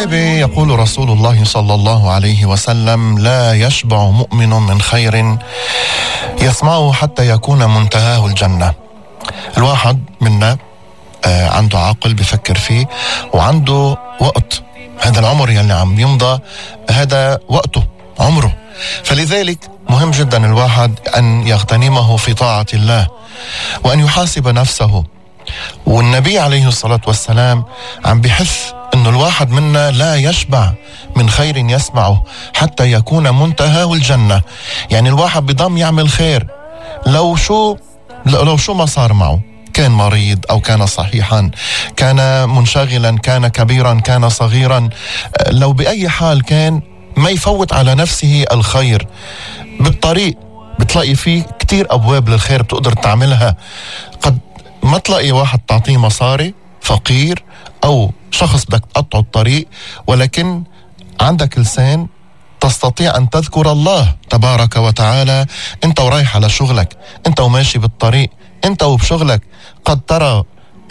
أحبابي، يقول رسول الله صلى الله عليه وسلم: لا يشبع مؤمن من خير يسمعه حتى يكون منتهاه الجنة. الواحد منا عنده عقل بفكر فيه وعنده وقت، هذا العمر يلي عم يمضى هذا وقته عمره، فلذلك مهم جدا الواحد أن يغتنمه في طاعة الله وأن يحاسب نفسه. والنبي عليه الصلاة والسلام عم بحث أنه الواحد منا لا يشبع من خير يسمعه حتى يكون منتهاه الجنة. يعني الواحد بضم يعمل خير لو شو ما صار معه، كان مريض أو كان صحيحا، كان منشغلا، كان كبيرا، كان صغيرا، لو بأي حال كان ما يفوت على نفسه الخير. بالطريق بتلاقي فيه كتير أبواب للخير بتقدر تعملها. قد ما تلاقي واحد تعطيه مصاري، فقير أو شخص بدك تقطعه الطريق، ولكن عندك لسان تستطيع أن تذكر الله تبارك وتعالى أنت ورايح على شغلك، أنت وماشي بالطريق، أنت وبشغلك. قد ترى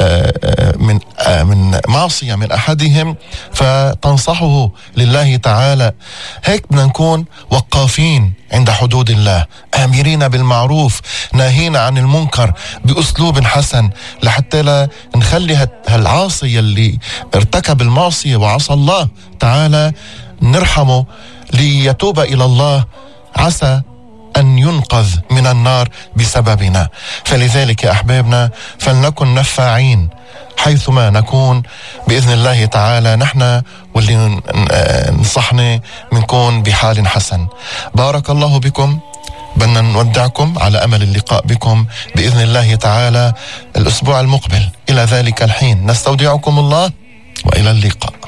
من معصية من أحدهم فتنصحه لله تعالى. هيك بدنا نكون وقافين عند حدود الله، آمرين بالمعروف، ناهين عن المنكر بأسلوب حسن، لحتى لا نخلي هالعاصي اللي ارتكب المعصية وعصى الله تعالى نرحمه ليتوب إلى الله، عسى أن ينقذ من النار بسببنا. فلذلك يا أحبابنا فلنكن نفاعين حيثما نكون بإذن الله تعالى. نحن واللي نصحنا منكون بحال حسن. بارك الله بكم، بدنا نودعكم على أمل اللقاء بكم بإذن الله تعالى الأسبوع المقبل. إلى ذلك الحين نستودعكم الله وإلى اللقاء.